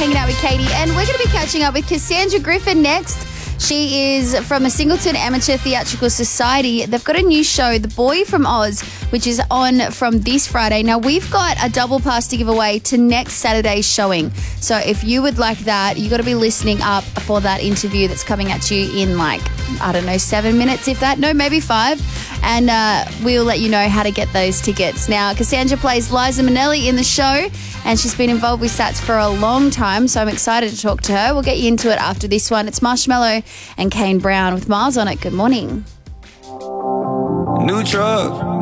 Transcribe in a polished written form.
hanging out with Katie, and we're going to be catching up with Cassandra Griffin next. She is from a Singleton Amateur Theatrical Society. They've got a new show, The Boy from Oz, which is on from this Friday. Now, we've got a double pass to give away to next Saturday's showing. So if you would like that, you got to be listening up for that interview that's coming at you in 7 minutes, if that. No, maybe 5. And we'll let you know how to get those tickets. Now, Cassandra plays Liza Minnelli in the show, and she's been involved with SATs for a long time, so I'm excited to talk to her. We'll get you into it after this one. It's Marshmello and Kane Brown with Miles on it. Good morning. New truck.